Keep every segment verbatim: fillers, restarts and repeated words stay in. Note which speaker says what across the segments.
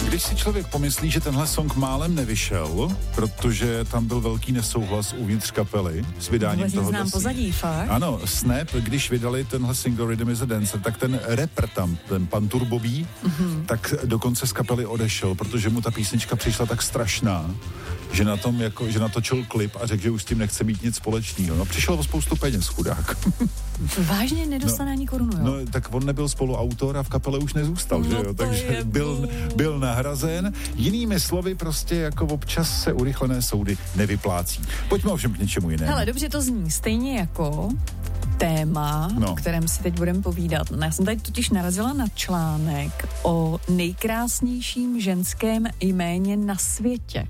Speaker 1: Když si člověk pomyslí, že tenhle song málem nevyšel, protože tam byl velký nesouhlas uvnitř kapely s vydáním toho.
Speaker 2: Znám pozadí, fakt?
Speaker 1: Ano, Snap, když vydali tenhle single Rhythm is a Dancer, tak ten rapper tam, ten pan Turbobí, mm-hmm. tak dokonce z kapely odešel, protože mu ta písnička přišla tak strašná, že na tom jako, že natočil klip a řekl, že už s tím nechce mít nic společného. No, přišel o spoustu peněz, chudák.
Speaker 2: Vážně nedostane no, ani korunu, jo?
Speaker 1: No, tak on nebyl spoluautor a v kapele už nezůstal, no, že jo? Takže byl, byl nahrazen. Jinými slovy, prostě jako občas se urychlené soudy nevyplácí. Pojďme ovšem k něčemu jinému.
Speaker 2: Hele, dobře to zní. Stejně jako téma, no. o kterém si teď budeme povídat. No, já jsem tady totiž narazila na článek o nejkrásnějším ženském jméně na světě.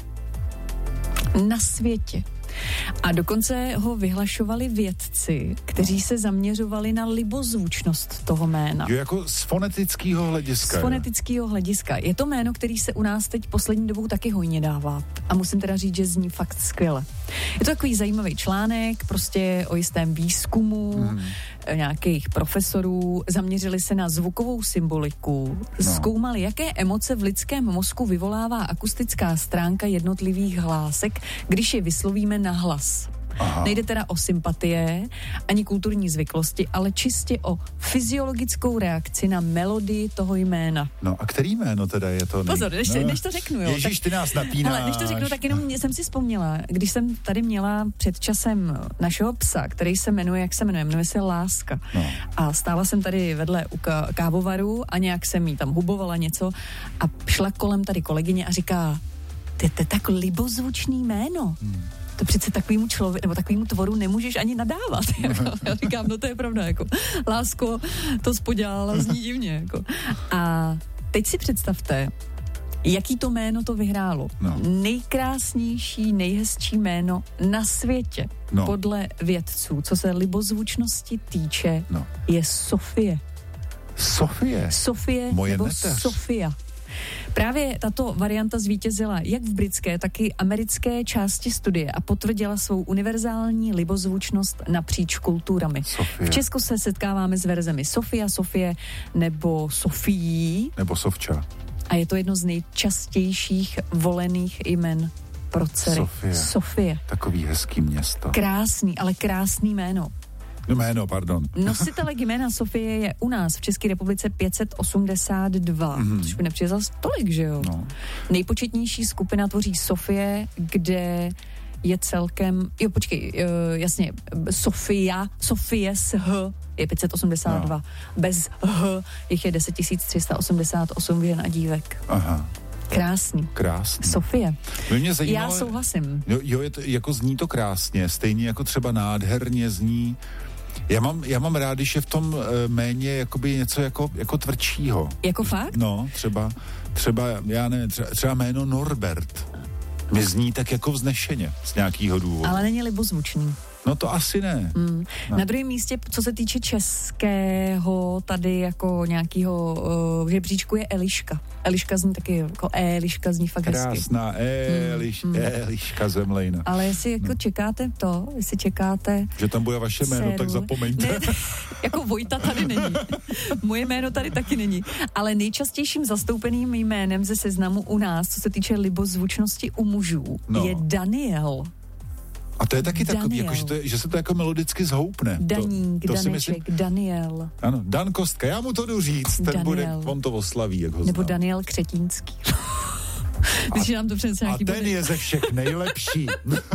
Speaker 2: Na světě. A dokonce ho vyhlašovali vědci, kteří se zaměřovali na libozvučnost toho jména.
Speaker 1: Jo, jako z fonetického hlediska.
Speaker 2: Z fonetického hlediska. Je to jméno, který se u nás teď poslední dobou taky hojně dává. A musím teda říct, že zní fakt skvěle. Je to takový zajímavý článek, prostě o jistém výzkumu hmm. nějakých profesorů. Zaměřili se na zvukovou symboliku. No. Zkoumali, jaké emoce v lidském mozku vyvolává akustická stránka jednotlivých hlásek, když je vyslovíme na hlas. Aha. Nejde teda o sympatie, ani kulturní zvyklosti, ale čistě o fyziologickou reakci na melodii toho jména.
Speaker 1: No a který jméno teda je to? Nej...
Speaker 2: Pozor, než,
Speaker 1: no.
Speaker 2: než to řeknu, jo.
Speaker 1: Ježíš, ty nás napínáš.
Speaker 2: Ale než to řeknu, tak jenom jsem si vzpomněla, když jsem tady měla před časem našeho psa, který se jmenuje, jak se jmenuje, jmenuje se Láska. No. A stála jsem tady vedle u kávovaru a nějak jsem jí tam hubovala něco a šla kolem tady kolegyně a říká, ty to je tak libozvučný jméno. Hmm. To přece takovýmu člověku, nebo takovýmu tvoru nemůžeš ani nadávat. Jako. Já říkám, no to je pravda, jako. Lásko, to spodělala, zní divně, jako. A teď si představte, jaký to jméno to vyhrálo. No. Nejkrásnější, nejhezčí jméno na světě, no. podle vědců, co se libozvučnosti týče, no. je Sofie.
Speaker 1: Sofie?
Speaker 2: Sofie
Speaker 1: Moje
Speaker 2: nebo
Speaker 1: neteř.
Speaker 2: Sofia. Právě tato varianta zvítězila jak v britské, tak i americké části studie a potvrdila svou univerzální libozvučnost napříč kulturami.
Speaker 1: Sofie.
Speaker 2: V Česku se setkáváme s verzemi Sofia, Sofie nebo Sofií.
Speaker 1: Nebo Sovča.
Speaker 2: A je to jedno z nejčastějších volených jmen pro dcery.
Speaker 1: Sofie.
Speaker 2: Sofie.
Speaker 1: Takový hezký město.
Speaker 2: Krásný, ale krásný jméno.
Speaker 1: No jméno, pardon.
Speaker 2: Nositelek jména Sofie je u nás v České republice pět set osmdesát dva, mm. což by nepřijde zas tolik, že jo? No. Nejpočetnější skupina tvoří Sofie, kde je celkem, jo počkej, jasně, Sofia, Sofie s H je pět set osmdesát dva, no. Bez H jich je deset tisíc tři sta osmdesát osm žen a dívek.
Speaker 1: Aha.
Speaker 2: Krásný.
Speaker 1: Krásný.
Speaker 2: Sofie.
Speaker 1: Mě zajímalo,
Speaker 2: já souhlasím.
Speaker 1: Jo, jo je to, jako zní to krásně, stejně jako třeba nádherně zní. Já mám, já mám rád, když je v tom e, méně jakoby něco jako, jako tvrdšího.
Speaker 2: Jako fakt?
Speaker 1: No, třeba, třeba já nevím, třeba, třeba jméno Norbert. Mě zní tak jako vznešeně z nějakého důvodu.
Speaker 2: Ale není libozvučný.
Speaker 1: No to asi ne.
Speaker 2: Mm.
Speaker 1: No.
Speaker 2: Na druhém místě, co se týče českého tady jako nějakého uh, žebříčku je Eliška. Eliška zní taky jako Eliška zní fakt hezky.
Speaker 1: Krásná Eliš, mm. Eliška Zemlejna.
Speaker 2: Ale jestli jako no. čekáte to, jestli čekáte...
Speaker 1: Že tam bude vaše jméno, dceru, tak zapomeňte.
Speaker 2: Ne, jako Vojta tady není. Moje jméno tady taky není. Ale nejčastějším zastoupeným jménem ze seznamu u nás, co se týče libozvučnosti u mužů, no. je Daniel.
Speaker 1: A to je taky takový, jako, že, to je, že se to jako melodicky zhoupne.
Speaker 2: Daník,
Speaker 1: to, to
Speaker 2: Daneček,
Speaker 1: myslím,
Speaker 2: Daniel.
Speaker 1: Ano, Dan Kostka, já mu to jdu říct, ten
Speaker 2: Daniel.
Speaker 1: bude, on to oslaví, jak ho znám.
Speaker 2: Nebo Daniel Křetínský. Když nám to přinese nějaký
Speaker 1: A ten
Speaker 2: bavit.
Speaker 1: je ze všech nejlepší.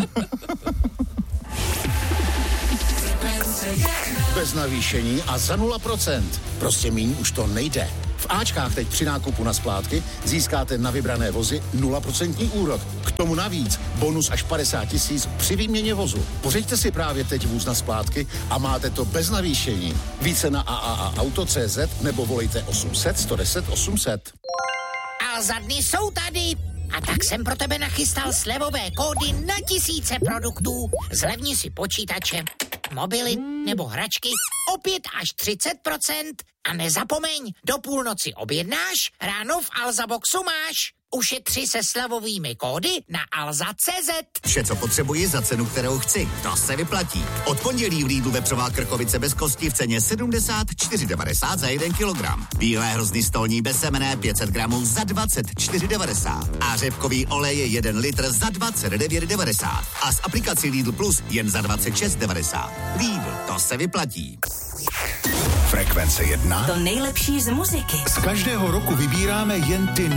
Speaker 3: Bez navýšení a za nula procent. Prostě míň už to nejde. V Ačkách teď při nákupu na splátky získáte na vybrané vozy nula procent úrok. K tomu navíc bonus až padesát tisíc při výměně vozu. Pořiďte si právě teď vůz na splátky a máte to bez navýšení. Více na a a a auto tečka cé zet nebo volejte osm set, sto deset, osm set.
Speaker 4: A za dny jsou tady. A tak jsem pro tebe nachystal slevové kódy na tisíce produktů. Zlevni si počítače, mobily nebo hračky o pět až třicet procent. A nezapomeň, do půlnoci objednáš, ráno v Alzaboxu máš. Ušetři se slevovými kódy na alza tečka cé zet.
Speaker 5: Vše, co potřebuji za cenu, kterou chci. To se vyplatí. Od pondělí v Lidlu vepřová krkovice bez kosti v ceně sedmdesát čtyři devadesát za jeden kilogram. Bílé hrozny stolní bez semene pět set gramů za dvacet čtyři devadesát. A řepkový olej je jeden litr za dvacet devět devadesát. A s aplikací Lidl Plus jen za dvacet šest devadesát. Lidl, to se vyplatí.
Speaker 6: Frekvence jedna.
Speaker 7: To nejlepší z muziky.
Speaker 6: Z každého roku vybíráme jen ty